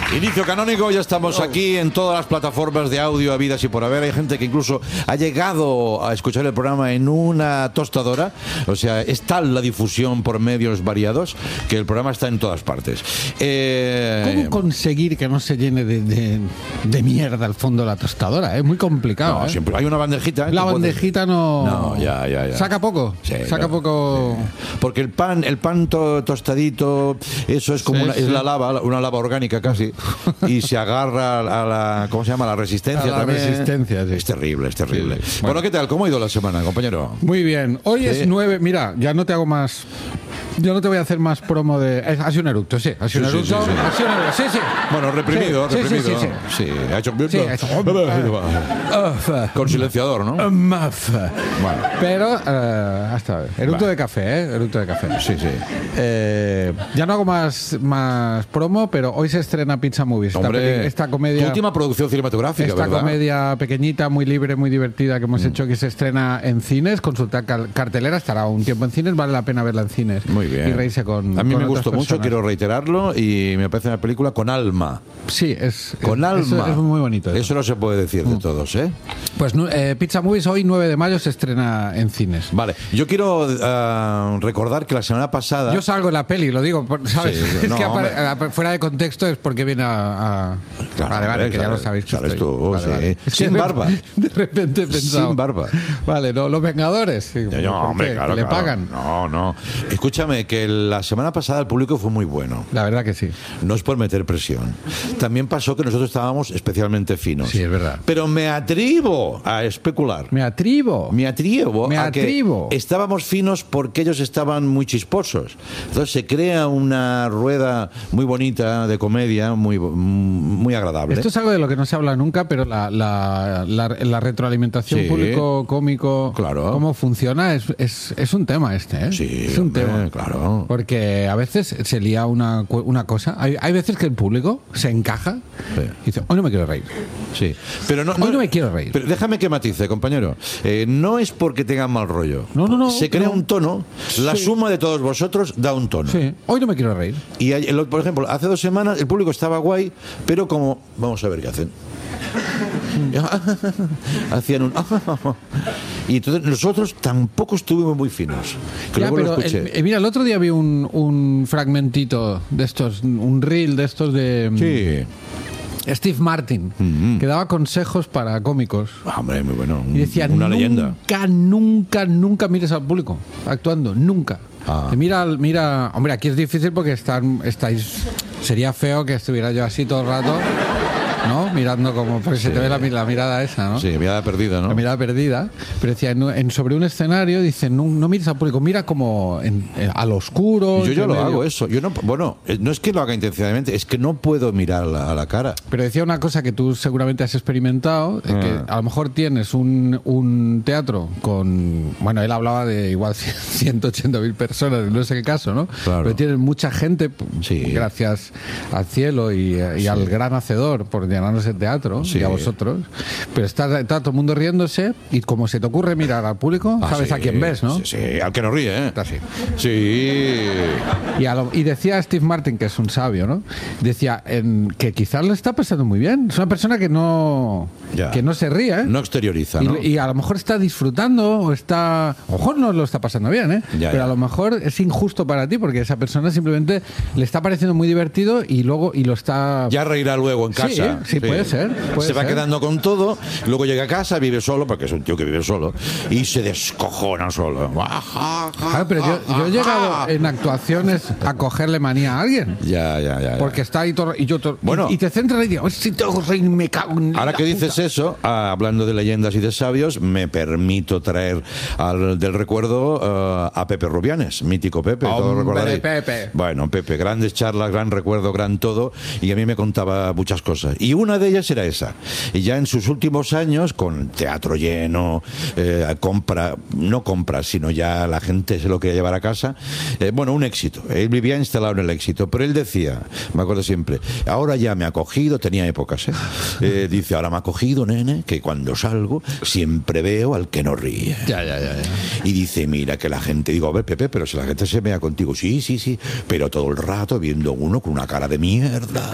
Inicio canónico, ya estamos aquí en todas las plataformas de audio habidas y por haber. Hay gente que incluso ha llegado a escuchar el programa en una tostadora. O sea, es tal la difusión por medios variados que el programa está en todas partes. ¿Cómo conseguir que no se llene de mierda el fondo de la tostadora? Es muy complicado. No, siempre hay una bandejita. La bandejita no... No, ya. ¿Saca poco? Sí, Saca poco... Sí. Porque el pan tostadito, eso es como Sí, es la lava, una lava orgánica casi, y se agarra a la, ¿cómo se llama? La resistencia A la también. resistencia, sí. Es terrible. Sí. Bueno, ¿qué tal? ¿Cómo ha ido la semana, compañero? Muy bien. Hoy Sí. es 9... Mira, ya no te hago más... Yo no te voy a hacer más promo de... Ha sido un eructo, sí. Ha sido un eructo. Sí. Ha sido un eructo, sí. Bueno, reprimido. Sí, sí. Sí, ha hecho... Sí, ha hecho... Con silenciador, ¿no? Bueno. Pero, hasta eructo Va. de café, Eructo de café. Sí. Ya no hago más promo, pero hoy se estrena Pizza Movies. Hombre, Esta comedia... tu última producción cinematográfica, Esta ¿verdad? comedia pequeñita, muy libre, muy divertida que hemos hecho, que se estrena en cines. Consultar cartelera, estará un tiempo en cines, vale la pena verla en cines. Muy bien. Y reírse con A mí con me otras gustó mucho, personas. quiero reiterarlo, y me parece una película con alma. Sí, Con alma. Eso es muy bonito. Eso no se puede decir de todos, ¿eh? Pues Pizza Movies hoy, 9 de mayo, se estrena en cines. Vale, yo quiero recordar que la semana pasada... Yo salgo en la peli, lo digo, ¿sabes? Sí, Es no, que hombre. fuera de contexto es porque viene a... Claro, vale, que ya sales- lo sabéis. que sales estoy. tú, sí. Es Sin que barba. De repente he pensado... Sin barba. Vale, no, los Vengadores. Sí, No, ¿por qué? hombre, claro, ¿Que le claro. pagan? No. Escúchame, que la semana pasada el público fue muy bueno. La verdad que sí. No es por meter presión. También pasó que nosotros estábamos especialmente finos. Sí, es verdad. Pero me atrevo a especular. Me atrevo. Me atrevo Me a que atrevo. estábamos finos porque ellos estaban muy chisposos. Entonces se crea una rueda muy bonita de comedia, muy agradable. Esto es algo de lo que no se habla nunca, pero la retroalimentación Sí. público-cómico, Claro. cómo funciona, es un tema este, ¿eh? Sí, es un hombre, tema. claro. Porque a veces se lía una cosa. Hay veces que el público se encaja y dice, hoy no me quiero reír. Sí, pero Hoy no me quiero reír. Pero déjame que matice, compañero. No es porque tengan mal rollo. No, Se crea no. un tono. La Sí. suma de todos vosotros da un tono. Sí, hoy no me quiero reír. Y por ejemplo, hace 2 semanas el público estaba guay, pero como vamos a ver qué hacen. Hacían un y entonces nosotros tampoco estuvimos muy finos. Que Ya, luego lo pero escuché. mira, el otro día vi un fragmentito de estos, un reel de estos de Sí. Steve Martin, que daba consejos para cómicos. Hombre, muy bueno. Y decía, Una leyenda. nunca mires al público actuando, nunca. Ah. Mira, hombre, aquí es difícil porque sería feo que estuviera yo así todo el rato, ¿no? Mirando como, porque se te ve la mirada esa, ¿no? Sí, mirada perdida, ¿no? La mirada perdida. Pero decía, sobre un escenario, dice, no mires al público, mira como al oscuro. Yo entre lo medio. hago eso. Yo no, bueno, no es que lo haga intencionadamente, es que no puedo mirar a la cara. Pero decía una cosa que tú seguramente has experimentado, que a lo mejor tienes un teatro con... Bueno, él hablaba de igual 180.000 personas, no sé qué caso, ¿no? Claro. Pero tienes mucha gente, Sí. gracias al cielo y al gran hacedor por llenarnos el teatro, Sí. y a vosotros. Pero está todo el mundo riéndose y como se te ocurre mirar al público, sabes Sí, a quién ves, ¿no? Sí, al que no ríe, ¿eh? Está así. Sí. Y decía Steve Martin, que es un sabio, ¿no? Decía que quizás le está pasando muy bien. Es una persona que no Ya. se ríe, ¿eh? No exterioriza, ¿no? Y a lo mejor está disfrutando o está... A lo mejor no lo está pasando bien, ¿eh? Ya, Pero ya. a lo mejor es injusto para ti porque esa persona simplemente le está pareciendo muy divertido y lo está... Ya reirá luego en Sí, casa. sí, puede ser, puede se va ser. quedando con todo, luego llega a casa, vive solo, porque es un tío que vive solo, y se descojona solo. Claro, pero yo he llegado en actuaciones a cogerle manía a alguien. Ya. Porque está ahí todo... Bueno. y te centras y digo, si tengo que reír, me cago en Ahora la que dices puta". eso, hablando de leyendas y de sabios, me permito traer del recuerdo a Pepe Rubianes, mítico Pepe, todos Hombre, recordaréis. Pepe. Bueno, Pepe, grandes charlas, gran recuerdo, gran todo, y a mí me contaba muchas cosas. Y una de ellas era esa. Y ya en sus últimos años, con teatro lleno, no compras, sino ya la gente se lo quería llevar a casa. Bueno, un éxito. Él vivía instalado en el éxito. Pero él decía, me acuerdo siempre, ahora ya me ha cogido, tenía épocas, dice, ahora me ha cogido, nene, que cuando salgo siempre veo al que no ríe. Ya. Y dice, mira que la gente, digo, a ver, Pepe, pero si la gente se mea contigo, sí, pero todo el rato viendo uno con una cara de mierda.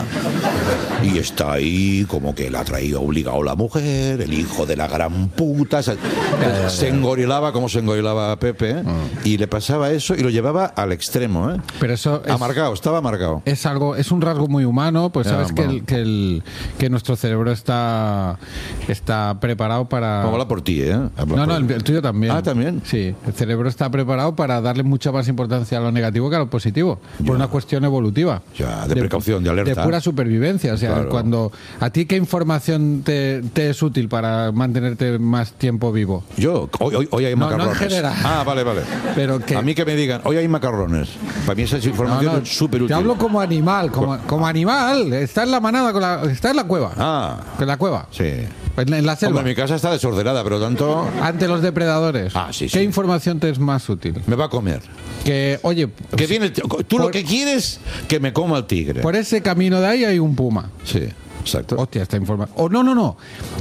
Y está ahí como que la ha traído obligado la mujer, el hijo de la gran puta. Se engorilaba como se engorilaba Pepe, y le pasaba eso y lo llevaba al extremo, Pero eso estaba amargado. Es un rasgo muy humano, pues sabes bueno. que nuestro cerebro está preparado para... Vamos a hablar por ti, No, el tuyo también. Ah, ¿también? Sí, el cerebro está preparado para darle mucha más importancia a lo negativo que a lo positivo, por una cuestión evolutiva. Ya, de precaución, de alerta. De pura supervivencia. O sea, Claro. cuando a ti, ¿qué información te es útil para mantenerte más tiempo vivo? Yo, hoy hay macarrones. No en general. Vale. Pero que... A mí que me digan, hoy hay macarrones. Para mí esa información es súper útil. Te hablo como animal, como animal. Está en la manada, está en la cueva. En la cueva. Sí. En la selva. Hombre, mi casa está desordenada, pero tanto... Ante los depredadores. Sí. ¿Qué información te es más útil? Me va a comer. Que, oye... Que viene, tú lo que quieres, que me coma el tigre. Por ese camino de ahí hay un puma. Sí, exacto. Hostia, esta información... no.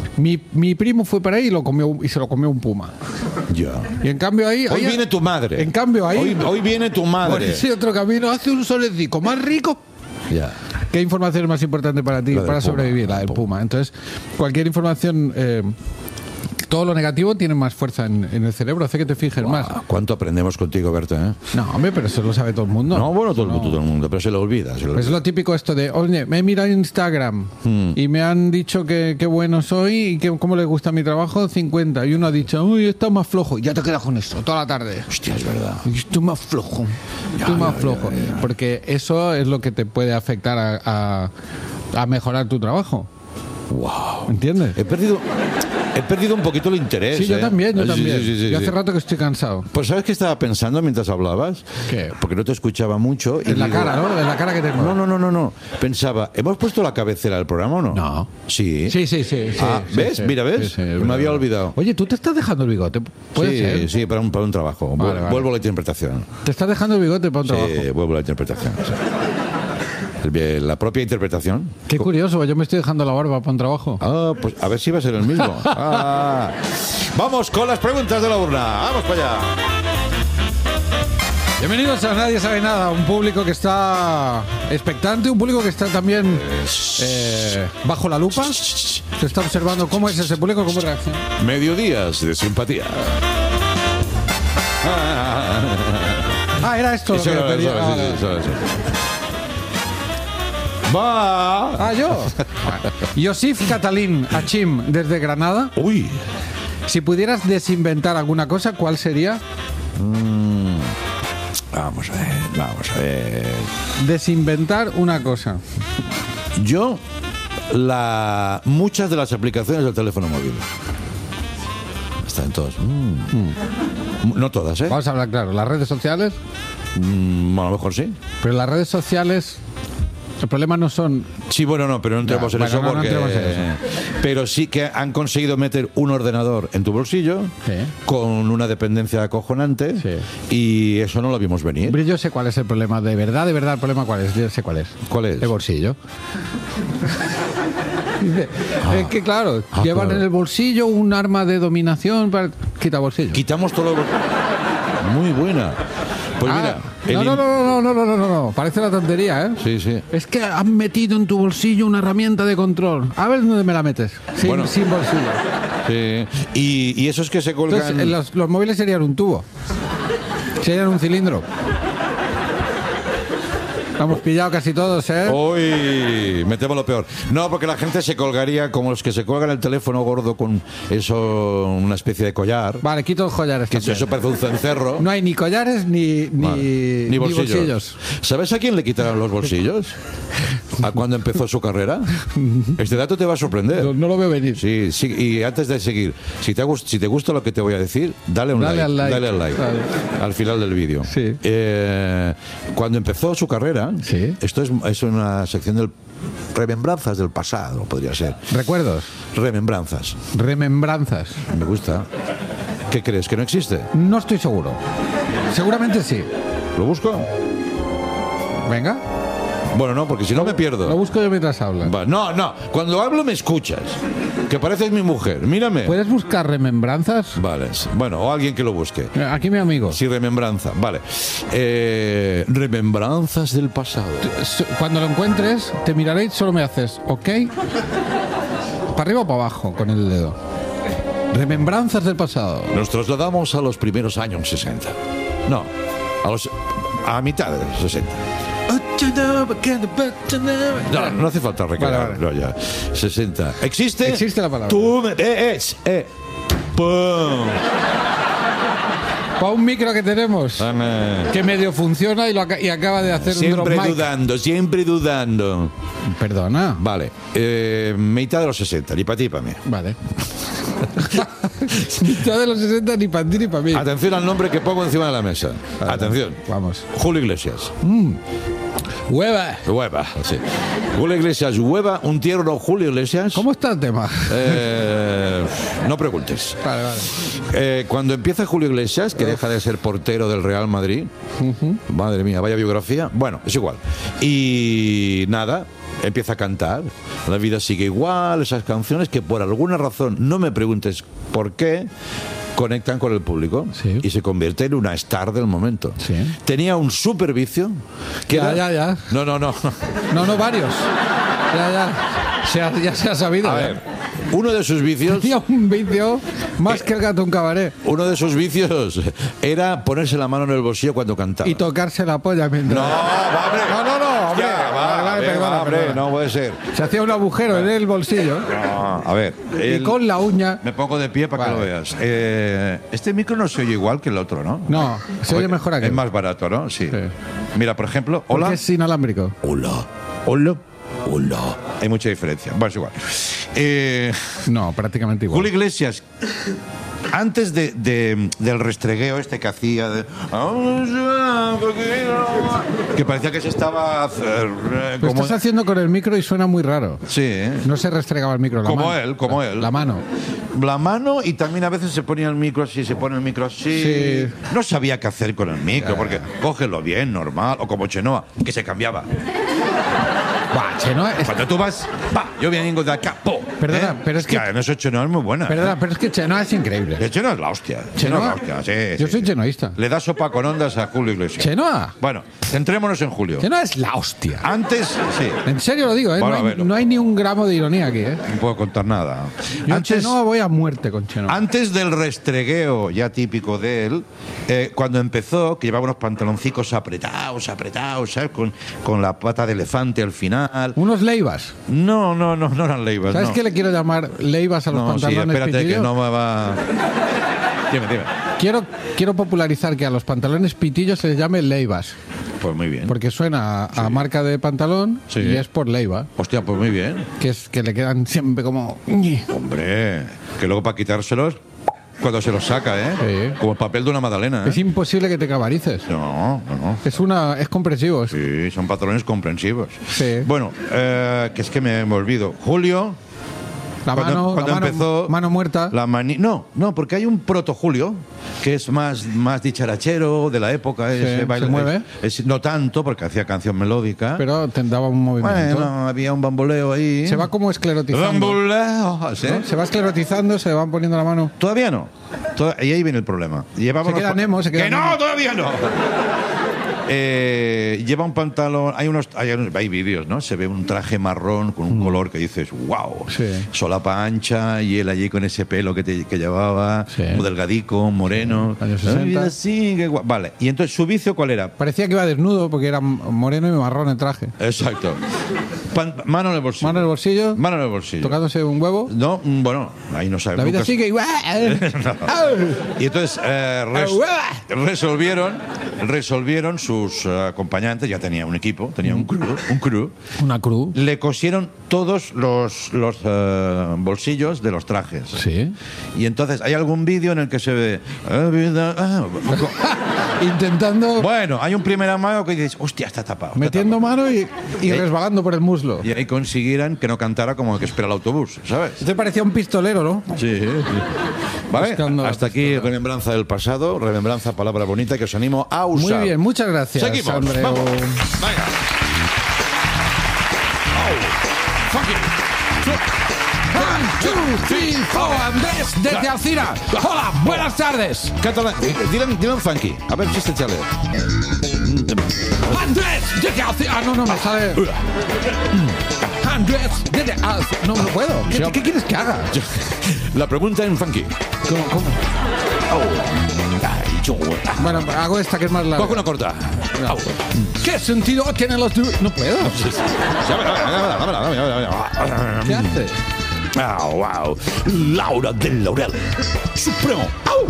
Mi primo fue para ahí y se lo comió un puma. Ya. Y en cambio ahí... Hoy viene tu madre. En cambio ahí... Hoy viene tu madre. Por ese otro camino hace un solecito más rico. Ya. ¿Qué información es más importante para ti, para sobrevivir? La del puma. Entonces, cualquier información... todo lo negativo tiene más fuerza en el cerebro, hace que te fijes más. ¿Cuánto aprendemos contigo, Berta? No, hombre, pero eso lo sabe todo el mundo. No, bueno, todo el mundo, pero se lo olvida. Es lo típico esto de, oye, me he mirado Instagram y me han dicho que bueno soy y que cómo les gusta mi trabajo, 50. Y uno ha dicho, uy, está más flojo. Y ya te quedas con eso toda la tarde. Hostia, es verdad. Estoy más flojo. Estoy más flojo. Porque eso es lo que te puede afectar a mejorar tu trabajo. Wow. ¿Entiendes? He perdido un poquito el interés. Sí, yo también. Sí. Yo hace rato que estoy cansado. Pues ¿sabes qué estaba pensando mientras hablabas? ¿Qué? Porque no te escuchaba mucho. En la cara, ¿no? En la cara que tengo. No. Pensaba, ¿hemos puesto la cabecera del programa o no? No. Sí. Sí. ¿Ves? Sí, Mira, ¿ves? sí, me había olvidado. Oye, ¿tú te estás dejando el bigote? ¿Puede ser? Sí, para un trabajo. Vale. Vuelvo a la interpretación. ¿Te estás dejando el bigote para un trabajo? Sí, vuelvo a la interpretación. Sí. La propia interpretación. Qué curioso, yo me estoy dejando la barba para un trabajo. Pues a ver si va a ser el mismo. Vamos con las preguntas de la urna. Vamos para allá. Bienvenidos a Nadie Sabe Nada, un público que está expectante, un público que está también bajo la lupa. Se está observando cómo es ese público, cómo reacciona. Mediodías de simpatía. Era esto lo que pedía. Eso. Va. Yo. Yosif Catalín Achim, desde Granada. Uy. Si pudieras desinventar alguna cosa, ¿cuál sería? Vamos a ver. Desinventar una cosa. Yo, muchas de las aplicaciones del teléfono móvil. Están todas. No todas, ¿eh? Vamos a hablar claro. Las redes sociales. A lo mejor sí. Pero las redes sociales... El problema no son... Sí, bueno, no, pero no entremos en eso porque... No entremos en eso. Pero sí que han conseguido meter un ordenador en tu bolsillo con una dependencia acojonante y eso no lo vimos venir. Hombre, yo sé cuál es el problema. De verdad, el problema cuál es. Yo sé cuál es. ¿Cuál es? El bolsillo. Es que claro, llevan en el bolsillo un arma de dominación para... Quita bolsillo. Quitamos todo lo... Muy buena. Pues mira... No. Parece la tontería, ¿eh? Sí. Es que han metido en tu bolsillo una herramienta de control. A ver dónde me la metes. Sin bolsillo. Sí. Y esos que se colgan... Entonces, los móviles serían un tubo. Serían un cilindro. Hemos pillado casi todos, ¿eh? Uy, metemos lo peor. No, porque la gente se colgaría como los que se colgan el teléfono gordo con eso, una especie de collar. Vale, quito los collares. Que eso parece un cencerro. No hay ni collares ni bolsillos. ¿Sabes a quién le quitaron los bolsillos? ¿A cuándo empezó su carrera? Este dato te va a sorprender. No lo veo venir. Sí, sí, y antes de seguir, si te gusta lo que te voy a decir, dale Dale al like. Dale al like. Vale. Al final del vídeo. Sí. Cuando empezó su carrera, Sí. esto es una sección del remembranzas del pasado, podría ser. ¿Recuerdos? Remembranzas. Remembranzas. Me gusta. ¿Qué crees? ¿Que no existe? No estoy seguro. Seguramente sí. ¿Lo busco? Venga. Bueno, no, porque si no me pierdo. Lo busco yo mientras hablas. Va, no, cuando hablo me escuchas. Que pareces mi mujer, mírame. ¿Puedes buscar remembranzas? Vale, bueno, o alguien que lo busque. Aquí mi amigo. Sí, remembranza, vale. Remembranzas del pasado. Cuando lo encuentres, te miraré y solo me haces, ¿ok? ¿Para arriba o para abajo con el dedo? Remembranzas del pasado. Nos trasladamos a los primeros años 60. No, a mitad de los 60. No hace falta recrear. Vale. No, ya. 60. ¿Existe? Existe la palabra. Tú me... ¡Pum! Para un micro que tenemos, Dame. que medio funciona y acaba de hacer un drop mic. Siempre dudando. Perdona. Vale. Mitad de los 60, ni para ti ni para mí. Vale. Mitad de los 60 ni para ti ni para mí. Atención al nombre que pongo encima de la mesa. Vale. Atención. Vamos. Julio Iglesias. Hueva. Hueva, sí. Julio Iglesias, Hueva, un tierno Julio Iglesias. ¿Cómo está el tema? No preguntes. Vale. Cuando empieza Julio Iglesias, que deja de ser portero del Real Madrid, madre mía, vaya biografía. Bueno, es igual. Y nada, empieza a cantar. La vida sigue igual, esas canciones que por alguna razón, no me preguntes por qué, conectan con el público. Sí. Y se convierte en una star del momento. Sí. Tenía un super vicio que Ya. No. No, varios. Ya se ha sabido. A ver, uno de sus vicios... Tenía un vicio más que el gato un cabaret. Uno de sus vicios era ponerse la mano en el bolsillo cuando cantaba. Y tocarse la polla mientras... No, hombre. hombre. Vale, perdona. No puede ser. Se hacía un agujero en el bolsillo No, a ver. y con la uña... Me pongo de pie para que lo veas. Este micro no se oye igual que el otro, ¿no? No, se oye mejor aquí. Es más barato, ¿no? Sí. Sí. Mira, por ejemplo, Porque hola. es inalámbrico. Hola. Hay mucha diferencia. Bueno, es igual. No, prácticamente igual. Julio Iglesias, antes del restregueo este que hacía, que parecía que se estaba... Lo estás haciendo con el micro y suena muy raro. Sí, No se restregaba el micro. como él. La mano. La mano, y también a veces se ponía el micro así, se pone el micro así. Sí. No sabía qué hacer con el micro, porque cógelo bien, normal, o como Chenoa, que se cambiaba. Buah, Chenoa es... Cuando tú vas, yo vengo de acá, Perdona, pero es que... en eso Chenoa es muy buena. Perdona, pero es que Chenoa es increíble. Chenoa es la hostia. ¿Chenoa? es la hostia, sí. Yo soy chenoísta. Le da sopa con ondas a Julio Iglesias. ¿Chenoa? Bueno, centrémonos en Julio. Chenoa es la hostia. Antes, sí. En serio lo digo, ¿eh? Bueno, a ver. No hay ni un gramo de ironía aquí, ¿eh? No puedo contar nada. Yo Chenoa voy a muerte con Chenoa. Antes del restregueo ya típico de él, cuando empezó, que llevaba unos pantaloncicos apretados, ¿sabes? Con la pata de elefante al final. Unos leivas. No eran leivas. ¿Sabes no. qué le quiero llamar leivas a los No, sí, pantalones espérate pitillo? que no me va... Dime. Quiero popularizar que a los pantalones pitillos se les llame leivas. Pues muy bien. Porque suena a marca de pantalón Sí. y es por leiva. Hostia, pues muy bien. Que es que le quedan siempre como... Hombre, que luego para quitárselos, cuando se los saca, Sí. Como el papel de una magdalena, Es imposible que te cabarices. No. Es comprensivo. Sí, son pantalones comprensivos. Sí. Bueno, que es que me olvido. Julio... Cuando empezó mano muerta. No, porque hay un proto Julio que es más dicharachero de la época. ¿se mueve? No tanto, porque hacía canción melódica. Pero te daba un movimiento. Bueno, había un bamboleo ahí. Se va como esclerotizando. Bamboleo, ¿sí? ¿No? Se va esclerotizando, se le van poniendo la mano. Todavía no. Y ahí viene el problema. Se queda Nemo. ¡Que no, todavía no! Lleva un pantalón, hay vídeos, ¿no? Se ve un traje marrón con un color que dices, wow, Sí. solapa ancha, y él allí con ese pelo que llevaba, Sí. muy delgadico, moreno. Años 60. Sí, vale. Y entonces, ¿su vicio cuál era? Parecía que iba desnudo porque era moreno y marrón el traje. Exacto. Mano en el bolsillo. Mano en el bolsillo, Mano en el bolsillo. tocándose un huevo. No, bueno, ahí no sabemos. La vida sigue igual. Y entonces resolvieron resolvieron sus acompañantes, ya tenía un equipo, tenía un crew. Una cruz. Le cosieron todos los bolsillos de los trajes. Sí. Y entonces hay algún vídeo en el que se ve... Intentando... Bueno, hay un primer amago que dices, hostia, está tapado. Metiendo mano y resbalando por el muslo. Y ahí consiguieran que no cantara como que espera el autobús, ¿sabes? Te parecía un pistolero, ¿no? Sí. Vale, Buscando hasta aquí remembranza del pasado, remembranza, palabra bonita que os animo a usar. Muy bien, muchas gracias, Seguimos, Andreu. vamos. Venga. Funky. 1, 2, 3, 4, Andrés desde Alcira. Hola, buenas tardes. Catalán, dile un funky. A ver si este chale. Andrés desde Alcira. No me sale. Andrés desde Alcira. No puedo. ¿Qué quieres que haga? La pregunta en funky. ¿Cómo? Bueno, hago esta que es más larga. Coge una corta. No. ¿Qué sentido tienen los... No puedo. ¿Qué hace? Wow. Laura del Laurel. Supremo.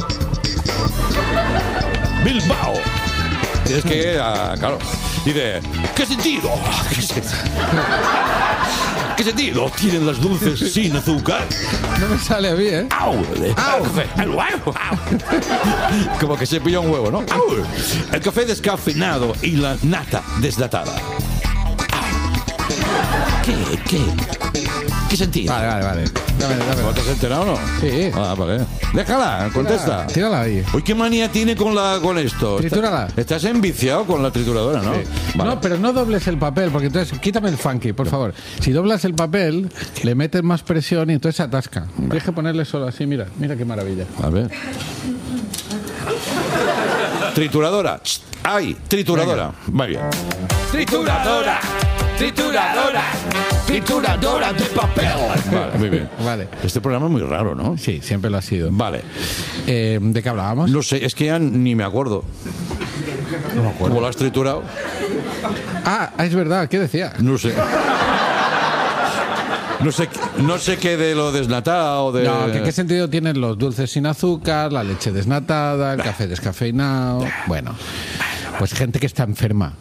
Bilbao. Tienes que, claro. Dice, ¿qué sentido? ¿Qué sentido tienen las dulces sin azúcar? No me sale a mí, ¿eh? Como que se pilla un huevo, ¿no? El café descafeinado y la nata desnatada. ¿Qué sentido? Vale. Dame. ¿Te has enterado o no? Sí. Vale. Déjala, contesta. Tírala ahí. Uy, qué manía tiene con esto. Tritúrala. Estás enviciado con la trituradora, ¿no? Sí. Vale. No, pero no dobles el papel, porque entonces quítame el funky, por favor. Si doblas el papel, le metes más presión y entonces se atasca. Tienes que ponerle solo así, mira qué maravilla. A ver. Trituradora. ¡Ay! Trituradora. Muy bien. ¡Trituradora! ¡Trituradora de papel! Vale, muy bien. Vale. Este programa es muy raro, ¿no? Sí, siempre lo ha sido. Vale. ¿De qué hablábamos? No sé, es que ya ni me acuerdo. No me acuerdo. ¿Cómo lo has triturado? Es verdad, ¿qué decía? No sé. No sé qué de lo desnatado, de... No, ¿qué sentido tienen los dulces sin azúcar, la leche desnatada, el café descafeinado? Bueno, pues gente que está enferma.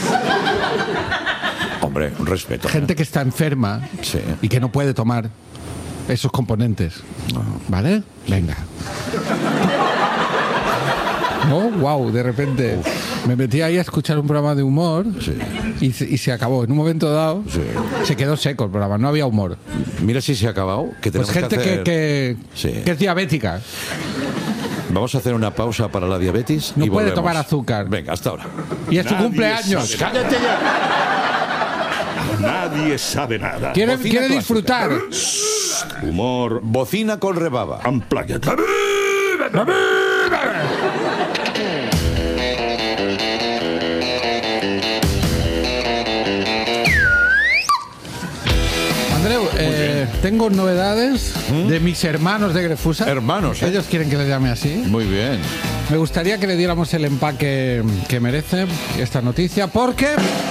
Hombre, un respeto. Gente que está enferma Sí. y que no puede tomar esos componentes. ¿Vale? Venga. Oh, wow, de repente me metí ahí a escuchar un programa de humor y se acabó. En un momento dado se quedó seco el programa, no había humor. Mira si se ha acabado. Que Pues tenemos gente que hacer... que Sí. es diabética. Vamos a hacer una pausa para la diabetes No y puede volvemos. tomar azúcar. Venga, hasta ahora. Y es su cumpleaños. ¡Cállate ya! Nadie sabe nada. Quiere Bocina disfrutar. Humor Bocina con rebaba. unplugged. Andreu, tengo novedades de mis hermanos de Grefusa. Hermanos, ¿eh? Ellos quieren que les llame así. Muy bien. Me gustaría que le diéramos el empaque que merece esta noticia, porque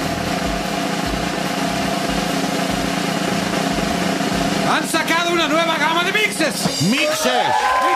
han sacado una nueva gama de mixes. ¡Mixes!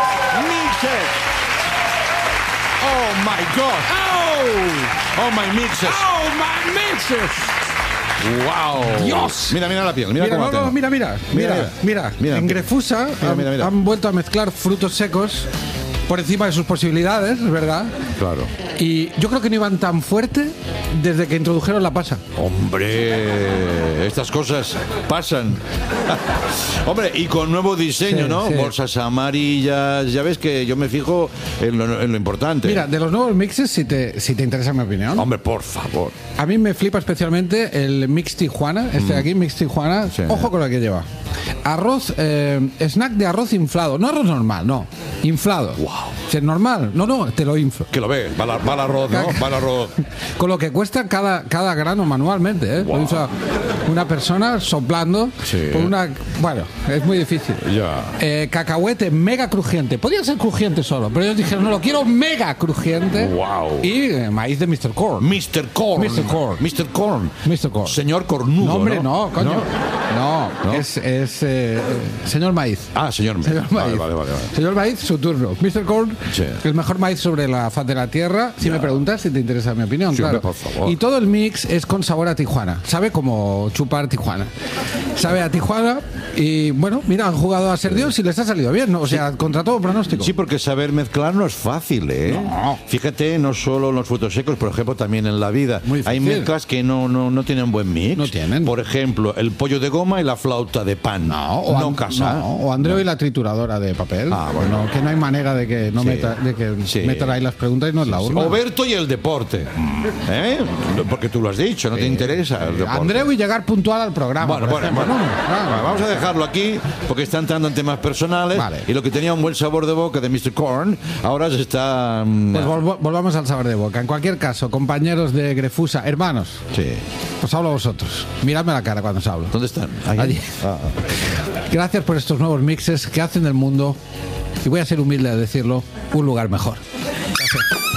¡Oh, my God! ¡Oh, my mixes! ¡Oh, my mixes! ¡Wow! ¡Dios! Mira la piel. Mira cómo la tengo. mira. Mira. En Grefusa Mira. han vuelto a mezclar frutos secos por encima de sus posibilidades, ¿verdad? Claro. Y yo creo que no iban tan fuerte desde que introdujeron la pasa. Hombre, estas cosas pasan. Hombre, y con nuevo diseño, Sí, ¿no? sí. Bolsas amarillas. Ya ves que yo me fijo en lo importante. Mira, de los nuevos mixes, si te interesa mi opinión, Hombre, por favor. a mí me flipa especialmente el Mix Tijuana, este de aquí, Mix Tijuana. Sí. Ojo con lo que lleva. Arroz, snack de arroz inflado. No arroz normal, no. Inflado. Wow. Si es normal, no, te lo inflo. Que lo ves, va el arroz, ¿no? Va el arroz. Con lo que cuesta cada grano manualmente, ¿eh? Wow. Lo infla una persona soplando Sí. por una... Bueno, es muy difícil. Ya. Cacahuete mega crujiente. Podía ser crujiente solo, pero ellos dijeron, no, lo quiero mega crujiente. Wow. Y maíz de Mr. Corn. Mr. Corn. Mr. Corn. Mr. Corn. Mr. Corn. Señor cornudo. No, hombre, no, coño. No, ¿No? es señor Maíz. Señor Maíz. Señor Maíz. Vale. Señor Maíz, su turno. Mr. Corn, Sí. el mejor maíz sobre la faz de la tierra. Si me preguntas, si te interesa mi opinión, Sí, claro. hombre, por favor. Y todo el mix es con sabor a Tijuana. Sabe como chupar Tijuana. Sabe a Tijuana y, bueno, mira, han jugado a ser Dios y les ha salido bien, ¿no? O sea, contra todo pronóstico. Sí, porque saber mezclar no es fácil, ¿eh? No. Fíjate, no solo en los frutos secos, por ejemplo, también en la vida. Muy Hay difícil. mezclas que no tienen buen mix. No tienen. Por ejemplo, el pollo de goma y la flauta de pan. No casa. No, o Andreu y la trituradora de papel. Bueno. Que no hay manera de que no Sí. metan ahí las preguntas y no es la urna. Oberto y el deporte. ¿Eh? Porque tú lo has dicho, no te interesa el deporte. Andreu y llegar puntual al programa. Bueno, por ejemplo, ¿no? Claro. Vamos a dejarlo aquí porque está entrando en temas personales. Vale. Y lo que tenía un buen sabor de boca de Mr. Corn, ahora se está. Pues volvamos al sabor de boca. En cualquier caso, compañeros de Grefusa, hermanos, Sí. os hablo a vosotros. Miradme la cara cuando os hablo. ¿Dónde están? Ahí. Allí. Gracias por estos nuevos mixes que hacen del mundo, y voy a ser humilde a decirlo, un lugar mejor. Gracias.